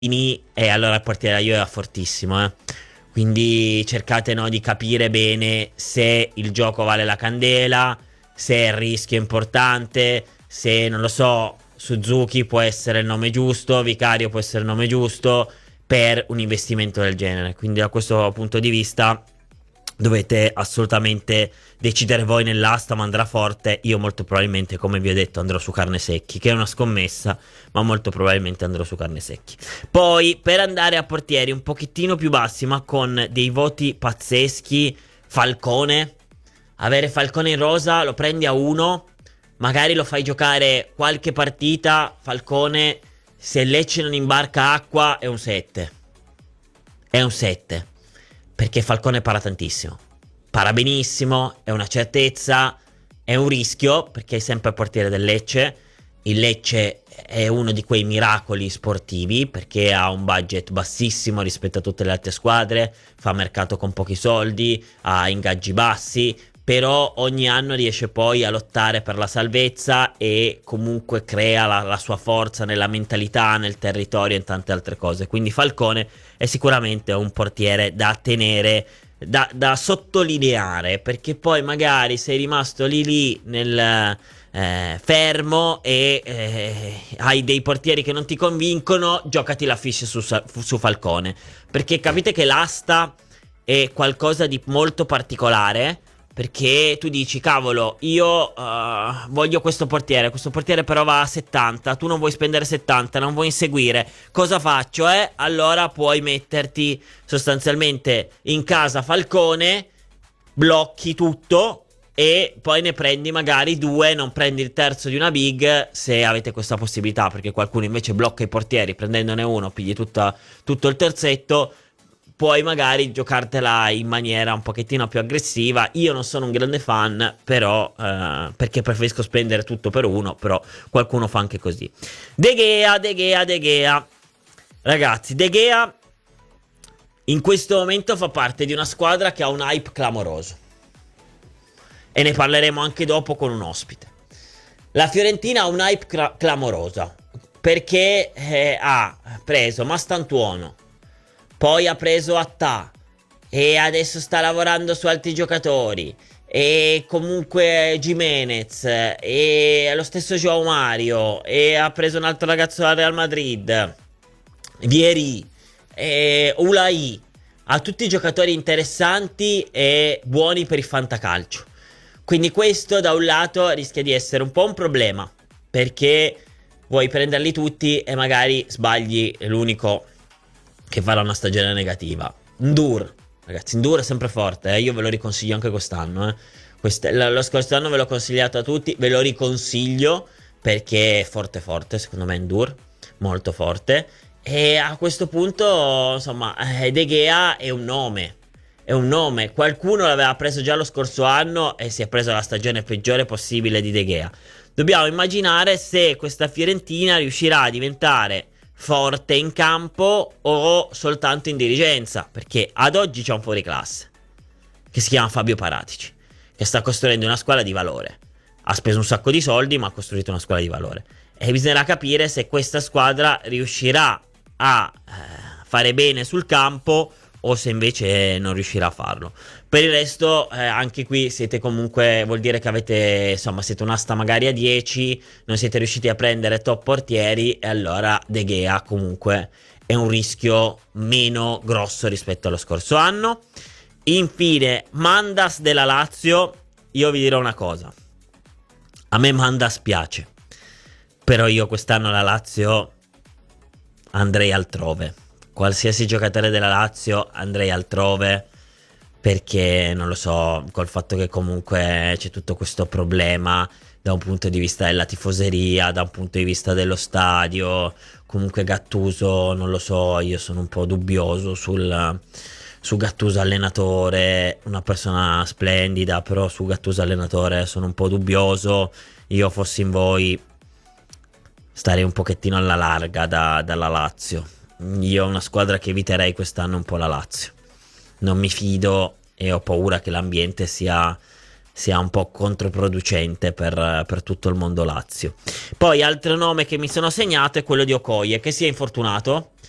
e allora il portiere della Juve è fortissimo, eh. Quindi cercate, no, di capire bene se il gioco vale la candela, se il rischio è importante, se, non lo so, Suzuki può essere il nome giusto, Vicario può essere il nome giusto per un investimento del genere. Quindi da questo punto di vista dovete assolutamente decidere voi nell'asta, ma andrà forte. Io molto probabilmente, come vi ho detto, andrò su Carne Secchi, che è una scommessa, ma molto probabilmente andrò su Carne Secchi. Poi, per andare a portieri un pochettino più bassi, ma con dei voti pazzeschi, Falcone. Avere Falcone in rosa, lo prendi a 1, magari lo fai giocare qualche partita, Falcone, se Lecce non imbarca acqua, è un 7. È un 7. Perché Falcone para tantissimo. Para benissimo, è una certezza, è un rischio, perché è sempre il portiere del Lecce. Il Lecce è uno di quei miracoli sportivi, perché ha un budget bassissimo rispetto a tutte le altre squadre, fa mercato con pochi soldi, ha ingaggi bassi, però ogni anno riesce poi a lottare per la salvezza e comunque crea la sua forza nella mentalità, nel territorio e in tante altre cose. Quindi Falcone è sicuramente un portiere da tenere, da sottolineare, perché poi magari sei rimasto lì nel fermo e hai dei portieri che non ti convincono, giocati la fish su Falcone, perché capite che l'asta è qualcosa di molto particolare. Perché tu dici, cavolo, io voglio questo portiere però va a 70, tu non vuoi spendere 70, non vuoi inseguire, cosa faccio? Allora puoi metterti sostanzialmente in casa Falcone, blocchi tutto e poi ne prendi magari 2, non prendi il terzo di una big se avete questa possibilità, perché qualcuno invece blocca i portieri, prendendone uno, pigli tutto il terzetto. Puoi magari giocartela in maniera un pochettino più aggressiva. Io non sono un grande fan, però perché preferisco spendere tutto per uno, però qualcuno fa anche così. De Gea. Ragazzi, De Gea in questo momento fa parte di una squadra che ha un hype clamoroso. E ne parleremo anche dopo con un ospite. La Fiorentina ha un hype clamoroso, perché ha preso Mastantuono, poi ha preso Attà e adesso sta lavorando su altri giocatori, e comunque Gimenez e lo stesso Joao Mario, e ha preso un altro ragazzo al Real Madrid, Vieri, Ulai. Ha tutti giocatori interessanti e buoni per il fantacalcio. Quindi questo da un lato rischia di essere un po' un problema, perché vuoi prenderli tutti e magari sbagli l'unico che farà una stagione negativa. Ndur, ragazzi, Ndur è sempre forte, io ve lo riconsiglio anche quest'anno. Lo scorso anno ve l'ho consigliato a tutti, ve lo riconsiglio perché è forte, secondo me Ndur, molto forte. E a questo punto, insomma, De Gea è un nome. È un nome. Qualcuno l'aveva preso già lo scorso anno e si è preso la stagione peggiore possibile di De Gea. Dobbiamo immaginare se questa Fiorentina riuscirà a diventare forte in campo o soltanto in dirigenza, perché ad oggi c'è un fuoriclasse che si chiama Fabio Paratici, che sta costruendo una squadra di valore. Ha speso un sacco di soldi, ma ha costruito una squadra di valore, e bisognerà capire se questa squadra riuscirà a fare bene sul campo o se invece non riuscirà a farlo. Per il resto, anche qui siete comunque, vuol dire che avete, insomma, siete un'asta magari a 10, non siete riusciti a prendere top portieri, e allora De Gea comunque è un rischio meno grosso rispetto allo scorso anno. Infine, Mandas della Lazio. Io vi dirò una cosa: a me Mandas piace, però io quest'anno la Lazio andrei altrove. Qualsiasi giocatore della Lazio andrei altrove, perché non lo so, col fatto che comunque c'è tutto questo problema da un punto di vista della tifoseria, da un punto di vista dello stadio. Comunque Gattuso, non lo so, io sono un po' dubbioso su Gattuso allenatore, una persona splendida, però su Gattuso allenatore sono un po' dubbioso. Io fossi in voi starei un pochettino alla larga dalla Lazio. Io ho una squadra che eviterei quest'anno un po' la Lazio. Non mi fido e ho paura che l'ambiente sia un po' controproducente per tutto il mondo Lazio. Poi altro nome che mi sono segnato è quello di Okoye, che si è infortunato.